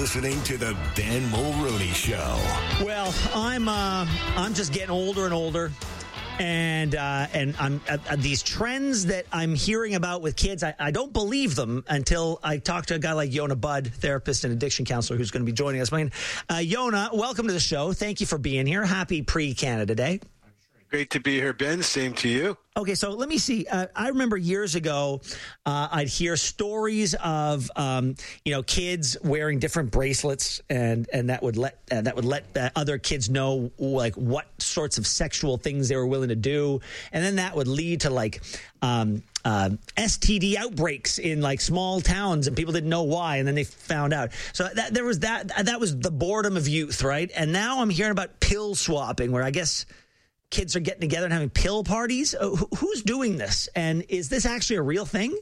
listening to the Ben Mulroney Show. Well, I'm just getting older and older, and I'm these trends that I'm hearing about with kids. I don't believe them until I talk to a guy like Yona Budd, therapist and addiction counselor, who's going to be joining us. Yona, welcome to the show. Thank you for being here. Happy Pre-Canada Day. Great to be here, Ben. Same to you. Okay, so let me see. I remember years ago, I'd hear stories of kids wearing different bracelets, and that would let other kids know like what sorts of sexual things they were willing to do, and then that would lead to like STD outbreaks in like small towns, and people didn't know why, and then they found out. So that was the boredom of youth, right? And now I'm hearing about pill swapping, where I guess kids are getting together and having pill parties. Who's doing this? And is this actually a real thing?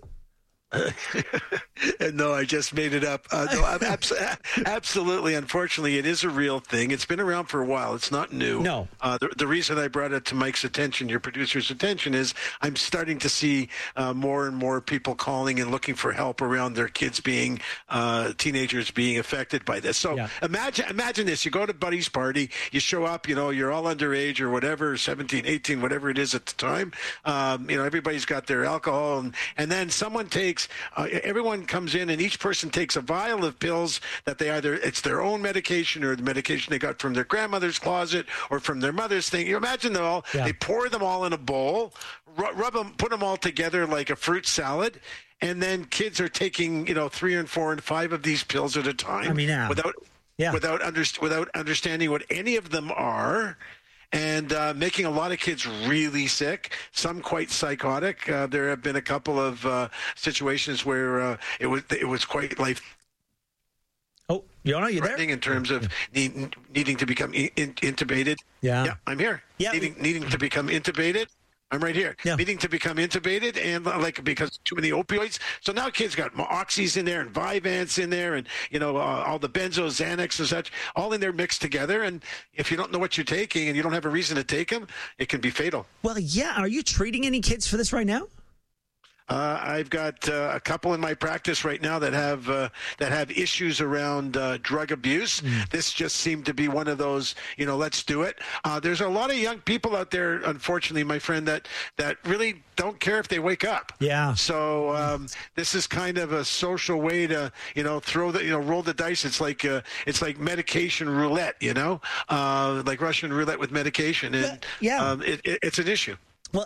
No, I just made it up. No, absolutely. Unfortunately, it is a real thing. It's been around for a while. It's not new. No. The reason I brought it to Mike's attention, your producer's attention, is I'm starting to see more and more people calling and looking for help around their kids being teenagers being affected by this. So imagine this. You go to a buddy's party, you show up, you're all underage or whatever, 17, 18, whatever it is at the time. Everybody's got their alcohol, and then someone takes everyone comes in and each person takes a vial of pills that it's their own medication or the medication they got from their grandmother's closet or from their mother's thing. You imagine them all. Yeah. They pour them all in a bowl, rub them, put them all together like a fruit salad. And then kids are taking, 3 and 4 and 5 of these pills at a time without understanding what any of them are. And making a lot of kids really sick, some quite psychotic. There have been a couple of situations where it was quite life. Oh, Yona, you there? In terms of needing to become intubated. Yeah, I'm here. Yeah, needing to become intubated. I'm right here. Yeah. Needing to become intubated and because too many opioids. So now kids got oxys in there and Vyvanse in there and, all the benzos, Xanax and such, all in there mixed together. And if you don't know what you're taking and you don't have a reason to take them, it can be fatal. Well, yeah. Are you treating any kids for this right now? I've got a couple in my practice right now that have issues around drug abuse. This just seemed to be one of those, let's do it. There's a lot of young people out there, unfortunately, my friend, that really don't care if they wake up. Yeah. So this is kind of a social way to, roll the dice. It's like medication roulette, like Russian roulette with medication, and it's an issue. Well,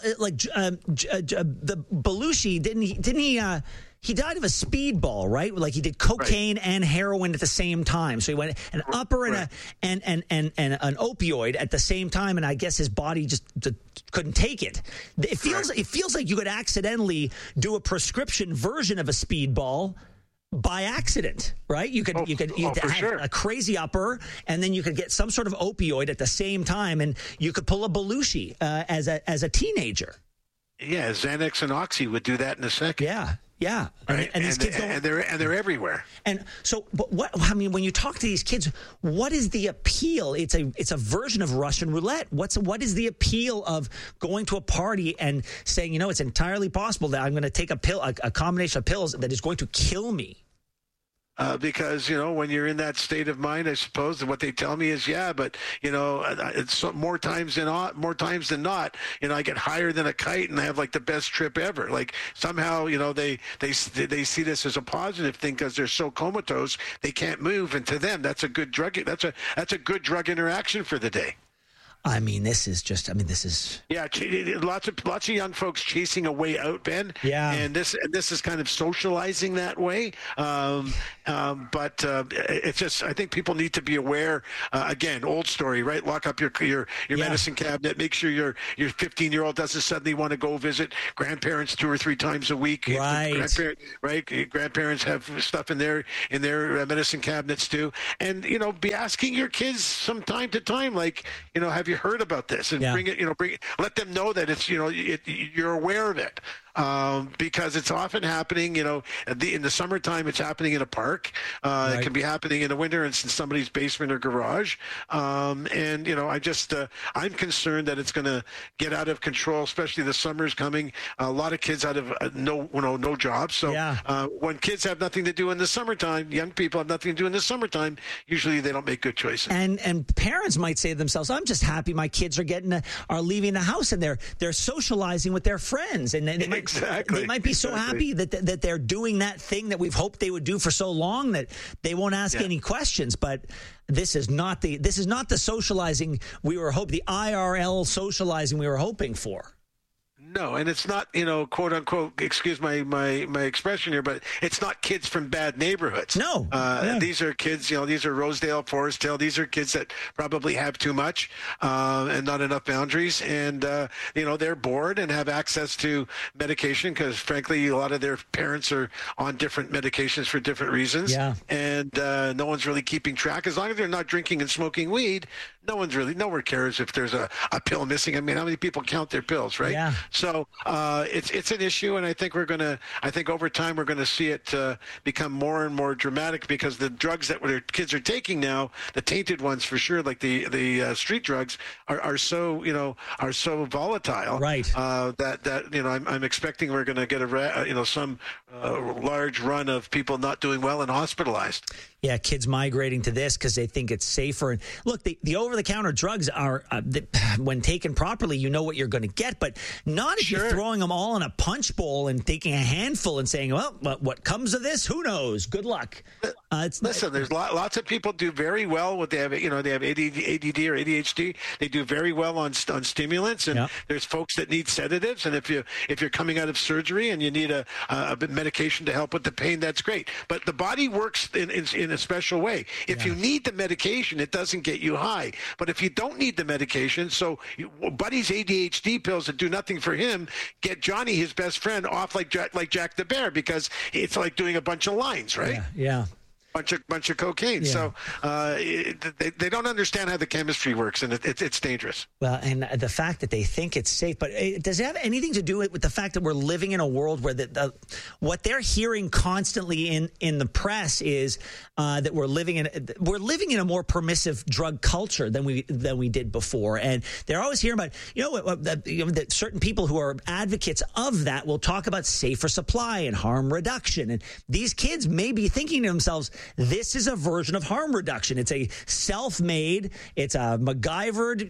the Belushi didn't he? He died of a speedball, right? Like he did cocaine and heroin at the same time. So he went an upper and an opioid at the same time, and I guess his body just couldn't take it. It feels like you could accidentally do a prescription version of a speedball by accident, right? You could have a crazy upper, and then you could get some sort of opioid at the same time, and you could pull a Belushi as a teenager. Yeah, Xanax and Oxy would do that in a second. Yeah. Right? And these kids they're everywhere. And so, but when you talk to these kids, what is the appeal? It's a version of Russian roulette. What is the appeal of going to a party and saying, it's entirely possible that I'm going to take a pill, a combination of pills that is going to kill me? Because, when you're in that state of mind, I suppose what they tell me is, but, it's more times than not, I get higher than a kite and I have like the best trip ever. Like somehow, they see this as a positive thing because they're so comatose, they can't move. And to them, that's a good drug. That's a good drug interaction for the day. This is. Yeah, lots of young folks chasing a way out, Ben. Yeah. And this is kind of socializing that way. But it's just, I think people need to be aware. Again, old story, right? Lock up your medicine cabinet. Make sure your 15-year-old doesn't suddenly want to go visit grandparents 2 or 3 times a week. Right. Grandparents have stuff in their medicine cabinets too. And be asking your kids from time to time, like, have you heard about this? And bring it, let them know that it's, you're aware of it. because it's often happening, in the summertime, it's happening in a park. Right. It can be happening in the winter. It's in somebody's basement or garage. I'm concerned that it's going to get out of control, especially the summer's coming. A lot of kids out of no jobs. So when kids have nothing to do in the summertime, young people have nothing to do in the summertime, usually they don't make good choices. And parents might say to themselves, I'm just happy my kids are leaving the house and they're socializing with their friends. And they might be so happy that they're doing that thing that we've hoped they would do for so long that they won't ask any questions. But this is not the socializing we were hoping, the IRL socializing we were hoping for. No, and it's not, quote unquote, excuse my expression here, but it's not kids from bad neighborhoods. No. These are kids, these are Rosedale, Forest Hill. These are kids that probably have too much and not enough boundaries. And, they're bored and have access to medication because, frankly, a lot of their parents are on different medications for different reasons. Yeah. And no one's really keeping track. As long as they're not drinking and smoking weed, nowhere cares if there's a pill missing. I mean, how many people count their pills, right? Yeah. So it's an issue, and I think over time we're going to see it become more and more dramatic because the drugs that their kids are taking now, the tainted ones for sure, like the street drugs, are so volatile, right? That I'm expecting we're going to get some large run of people not doing well and hospitalized. Yeah, kids migrating to this because they think it's safer. And look, the over-the-counter drugs are, when taken properly, you know what you're going to get, but not if you're throwing them all in a punch bowl and taking a handful and saying, well, what comes of this? Who knows? Good luck. Listen, there's lots of people do very well with they have ADD or ADHD. They do very well on stimulants, and there's folks that need sedatives. And if you're coming out of surgery and you need a medication to help with the pain, that's great. But the body works in a special way. If you need the medication, it doesn't get you high. But if you don't need the medication, so Buddy's ADHD pills that do nothing for him get Johnny, his best friend, off like Jack the Bear because it's like doing a bunch of lines, right? Yeah. Bunch of cocaine. Yeah. So they don't understand how the chemistry works, and it's dangerous. Well, and the fact that they think it's safe, but does it have anything to do with the fact that we're living in a world where what they're hearing constantly in the press is that we're living in a more permissive drug culture than we did before, and they're always hearing about that certain people who are advocates of that will talk about safer supply and harm reduction, and these kids may be thinking to themselves, this is a version of harm reduction. It's a self-made, it's a MacGyvered,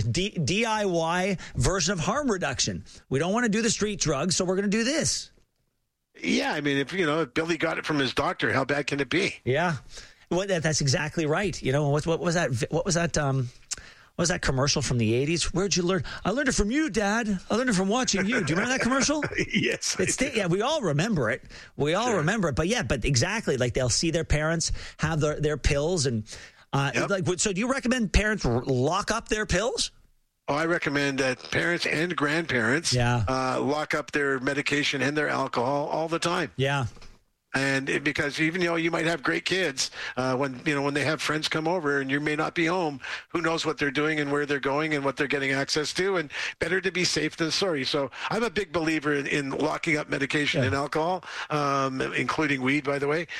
DIY version of harm reduction. We don't want to do the street drugs, so we're going to do this. Yeah, I mean, if Billy got it from his doctor, how bad can it be? Yeah, well, that's exactly right. What was that? What was that? What was that commercial from the 80s? Where'd you learn? I learned it from you, Dad. I learned it from watching you. Do you remember that commercial? Yes. We all remember it. Remember it. But exactly, like they'll see their parents have their pills. And so do you recommend parents lock up their pills? Oh, I recommend that parents and grandparents lock up their medication and their alcohol all the time. Yeah. And because even you might have great kids, when they have friends come over and you may not be home, who knows what they're doing and where they're going and what they're getting access to, and better to be safe than sorry. So I'm a big believer in locking up medication and alcohol, including weed, by the way,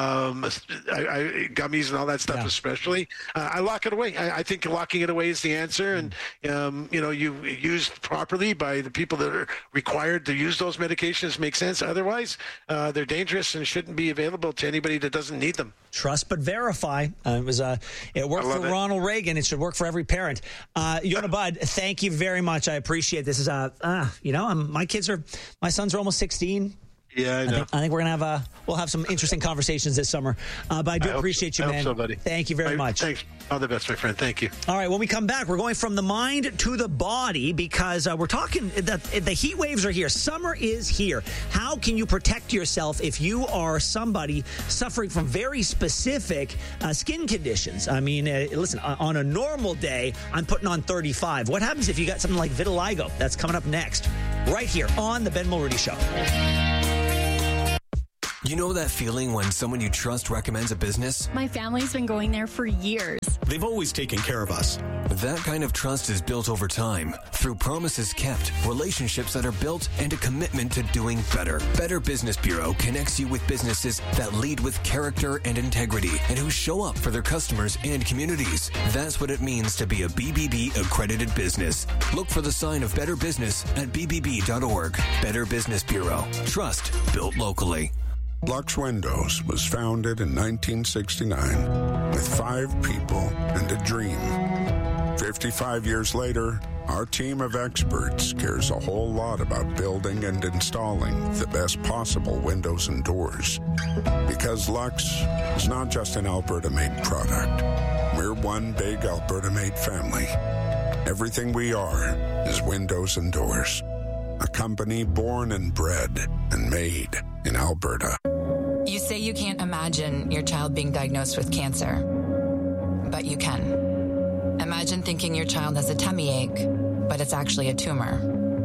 gummies and all that stuff especially. I lock it away. I think locking it away is the answer, and you used properly by the people that are required to use those medications make sense. Otherwise, they're dangerous and shouldn't be available to anybody that doesn't need them. Trust but verify. It worked for Ronald Reagan. It should work for every parent. Yonah Budd, thank you very much. I appreciate this. My sons are almost 16. Yeah, I know. I think we're gonna we'll have some interesting conversations this summer. But I do appreciate you, man. I hope so, buddy. Thank you very much. Thanks. All the best, my friend. Thank you. All right, when we come back, we're going from the mind to the body because we're talking the heat waves are here. Summer is here. How can you protect yourself if you are somebody suffering from very specific skin conditions? I mean, listen, on a normal day, I'm putting on 35. What happens if you got something like vitiligo? That's coming up next, right here on the Ben Mulrooney Show. You know that feeling when someone you trust recommends a business? My family's been going there for years. They've always taken care of us. That kind of trust is built over time through promises kept, relationships that are built, and a commitment to doing better. Better Business Bureau connects you with businesses that lead with character and integrity and who show up for their customers and communities. That's what it means to be a BBB accredited business. Look for the sign of Better Business at bbb.org. Better Business Bureau. Trust built locally. Lux Windows was founded in 1969 with 5 people and a dream. 55 years later, our team of experts cares a whole lot about building and installing the best possible windows and doors. Because Lux is not just an Alberta-made product. We're one big Alberta-made family. Everything we are is windows and doors. A company born and bred and made in Alberta. You say you can't imagine your child being diagnosed with cancer, but you can. Imagine thinking your child has a tummy ache, but it's actually a tumor.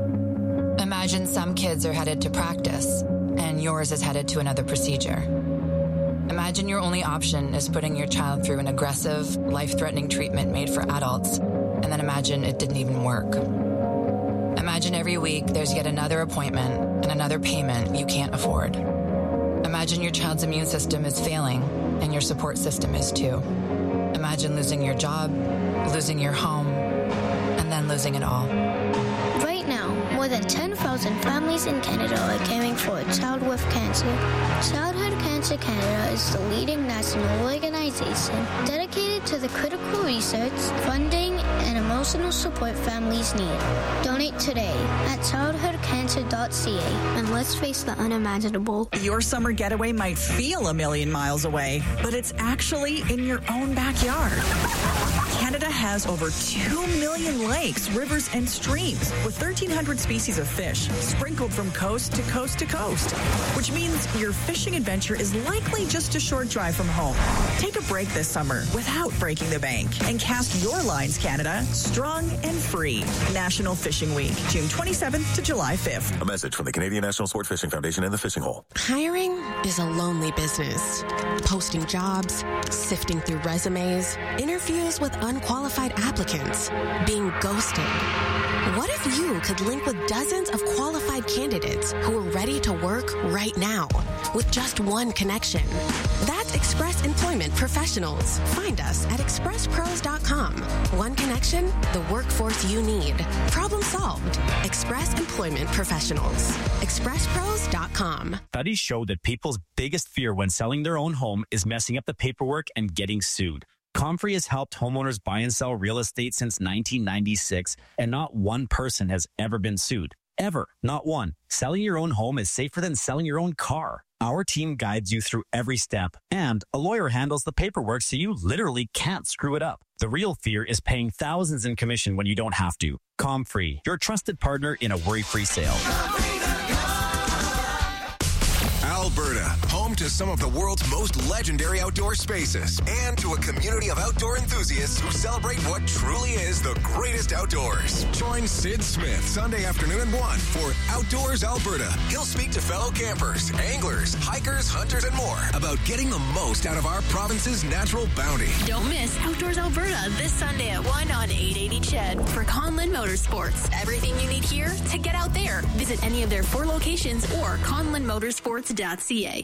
Imagine some kids are headed to practice, and yours is headed to another procedure. Imagine your only option is putting your child through an aggressive, life-threatening treatment made for adults, and then imagine it didn't even work. Imagine every week there's yet another appointment and another payment you can't afford. Imagine your child's immune system is failing, and your support system is too. Imagine losing your job, losing your home, and then losing it all. Right now, more than 10,000 families in Canada are caring for a child with cancer. Childhood Cancer Canada is the leading national organization dedicated to the critical research, funding, and emotional support families need. Donate today at childhoodcancer.ca and let's face the unimaginable. Your summer getaway might feel a million miles away, but it's actually in your own backyard. Canada has over 2 million lakes, rivers, and streams with 1,300 species of fish sprinkled from coast to coast to coast, which means your fishing adventure is likely just a short drive from home. Take a break this summer without breaking the bank and cast your lines, Canada, strong and free. National Fishing Week, June 27th to July 5th. A message from the Canadian National Sport Fishing Foundation and the Fishing Hole. Hiring is a lonely business. Posting jobs, sifting through resumes, interviews with unqualified applicants, being ghosted. What if you could link with dozens of qualified candidates who are ready to work right now with just one connection? That's Express Employment Professionals. Find us at expresspros.com. One connection, the workforce you need. Problem solved. Express Employment Professionals. expresspros.com. Studies show that people's biggest fear when selling their own home is messing up the paperwork and getting sued. Comfrey has helped homeowners buy and sell real estate since 1996, and not one person has ever been sued. Ever. Not one. Selling your own home is safer than selling your own car. Our team guides you through every step, and a lawyer handles the paperwork so you literally can't screw it up. The real fear is paying thousands in commission when you don't have to. Comfrey, your trusted partner in a worry-free sale. Alberta, home to some of the world's most legendary outdoor spaces and to a community of outdoor enthusiasts who celebrate what truly is the greatest outdoors. Join Sid Smith Sunday afternoon at 1 for Outdoors Alberta. He'll speak to fellow campers, anglers, hikers, hunters, and more about getting the most out of our province's natural bounty. Don't miss Outdoors Alberta this Sunday at 1 on 880 CHED for Conlin Motorsports. Everything you need here to get out there. Visit any of their 4 locations or conlinmotorsports.ca.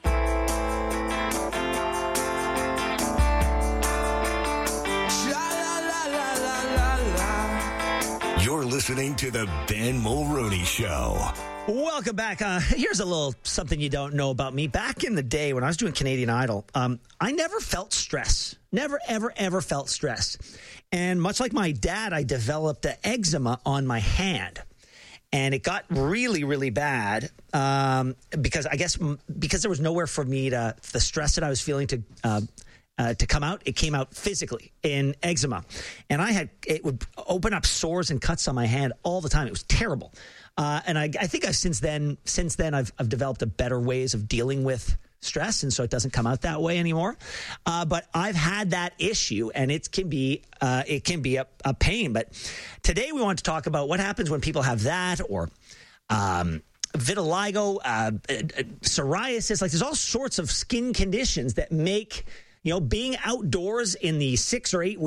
You're listening to the Ben Mulroney Show. Welcome back. Here's a little something you don't know about me. Back in the day when I was doing Canadian Idol, I never felt stress. Never, ever, ever felt stress. And much like my dad, I developed an eczema on my hand. And it got really, really bad because there was nowhere for me the stress that I was feeling to come out. It came out physically in eczema, and it would open up sores and cuts on my hand all the time. It was terrible, and I think since then I've developed a better ways of dealing with stress, and so it doesn't come out that way anymore. But I've had that issue, and it can be a pain. But today we want to talk about what happens when people have that, or vitiligo, psoriasis. Like, there's all sorts of skin conditions that make being outdoors in the 6 or 8 weeks